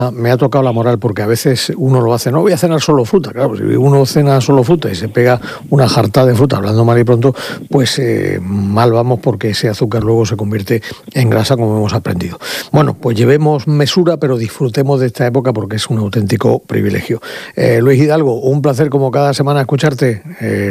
me ha tocado la moral, porque a veces uno lo hace, no voy a cenar solo fruta, claro, si uno cena solo fruta y se pega una jartada de fruta, hablando mal y pronto, pues mal vamos, porque ese azúcar luego se convierte en grasa, como hemos aprendido. Bueno, pues llevemos mesura, pero disfrutemos de esta época porque es un auténtico privilegio. Luis Hidalgo, un placer como cada semana escucharte.